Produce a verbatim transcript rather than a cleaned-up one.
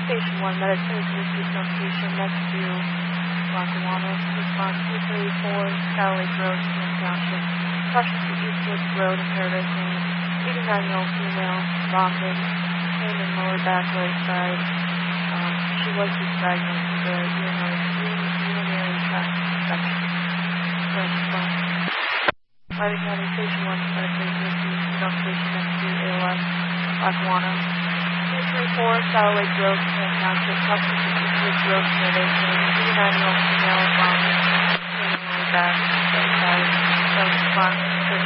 Station one, Meditate District Station next to Lackawanna. Response two three four, Satellite Road, Smith Township. Caution to Eastwood Road in Paradise, Maine. eighty-nine-year-old female, vomiting, pain in lower back, right side. Um, she was just diagnosed with a urinary, urinary tract infection. So, response. Loudoun County Station one, Meditate District Station next to A L S, Lackawanna. two three four, Satellite Road, Smith Township. Caution to Eastwood Road, Paradise, Maine. eighty-nine-year-old female, vomiting, pain in lower back, right side. So, response.